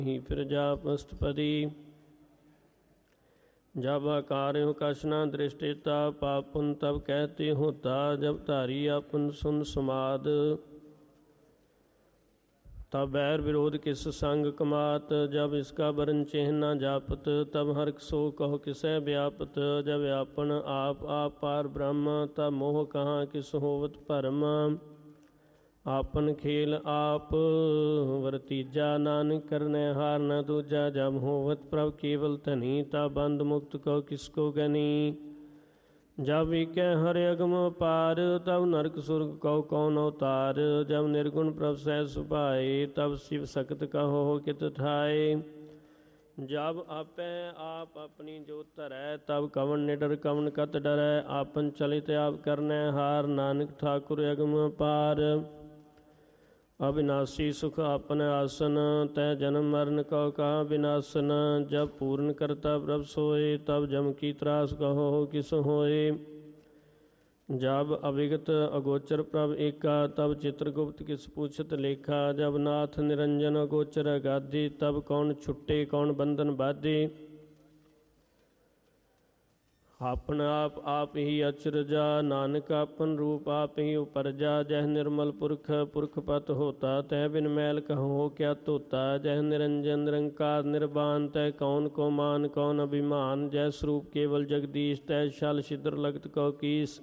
ही फिर जाप अष्टपदी। जब आकार्यो कछ न दृष्टिता पापुन तब कहते होता। जब धारी अपन सुन समाद तब बैर विरोध किस संग कमात। जब इसका बरन चिन्ह न जापत तब हर्क सो कहो किसै व्यापत। जब व्यापन आप पार ब्रह्म तब मोह कहाँ किस होवत भरम। आपन खेल आप वरतीजा नानक करने हार न दूजा। जब होवत प्रभ केवल धनी तब बंद मुक्त कहो किसको गनी। जब वीकै हरे अगम पार तब नरक सुरग कहो कौन अवतार। जब निर्गुण प्रभ सह सुभाए तब शिव सख्त कहो कित ठाए। जब आपै आप अपनी जोत धरै तब कवन निडर कवन कत डरै। आपन चलित आप करने हार नानक ठाकुर अगम पार। अविनाशी सुख आपन आसन तै जन्म मरण कहो कहाँ विनाशन। जब पूर्ण करता प्रभ सोए तब जम की त्रास कहो किस होए। जब अविगत अगोचर प्रभ एका तब चित्रगुप्त किस पूछत लेखा। जब नाथ निरंजन अगोचर अगाधि तब कौन छुट्टे कौन बंधन बाधे। आपन आप ही अचरजा नानक आपन रूप आप ही उपरजा। जह निर्मल पुरख पुरख पत होता तह बिन मैल कहो क्या तोता। जह निरंजन निरंकार निर्बान तह कौन को मान कौन अभिमान। जय स्वरूप केवल जगदीश तह छल छिद्र लगत कहो कीस।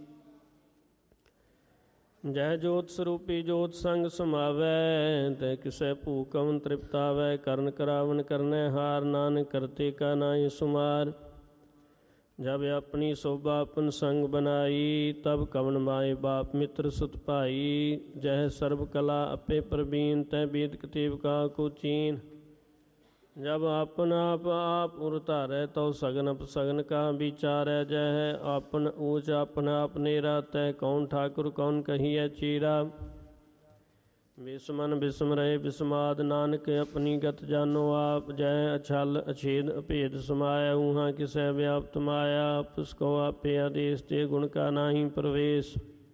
जय जोत स्वरूपी जोत संग समावै तह किसै भूकम तृप्तावै। करण करावन करने हार नानक करते का नाई सुमार। जब अपनी शोभा अपन संग बनाई तब कवन माए बाप मित्र सुत भाई। जह सर्व कला अपे प्रवीण तह वेद कतेव का को चीन। जब आपन आप उर धारै तो सगन अपसगन का विचारै। जह आपन ऊँच आपन आप नेरा तह कौन ठाकुर कौन कहिए चीरा। बिस्मन बिस्म रहे बिस्माद नानक अपनी गत जानो आप। जय अछल अछेद अभेद समाया ऊहाँ किसै व्याप्त माया। पुस्को आपे आदेश ते गुण का नाही प्रवेश।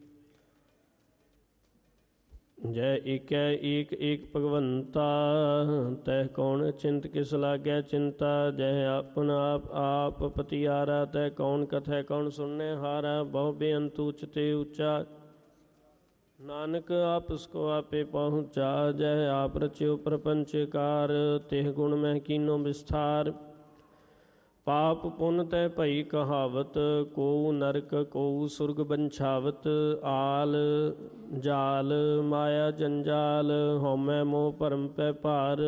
जय एक एक भगवंता तह कौन चिंत किस लागै चिंता। जय आपन आप पतियारा तह कौन कथै कौन सुनने हारा। बहु बेअंत उचते ऊंचा नानक आप उसको आपे पहुँचा। जय आप रच्यो प्रपंच कार तेह गुण मह कीनो विस्तार। पाप पुन तय भई कहावत को नरक को सुरग बंछावत। आल जाल माया जंजाल हौमै मोह भरम पै भार।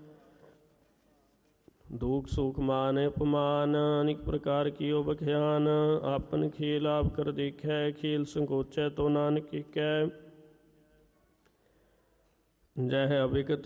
दुख सुख मान अपमान अनेक प्रकार कियो बख्यान। आपन खेल आप कर देखै खेल संकोचै तो नानक कै। जय अविगत